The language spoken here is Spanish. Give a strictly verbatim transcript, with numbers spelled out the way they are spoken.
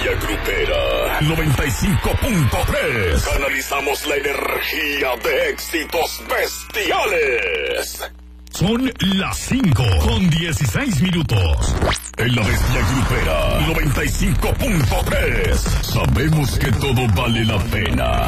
Bestia Grupera noventa y cinco punto tres. Canalizamos la energía de éxitos bestiales. Son las cinco con dieciséis minutos. En la Bestia Grupera noventa y cinco punto tres. Sabemos que todo vale la pena.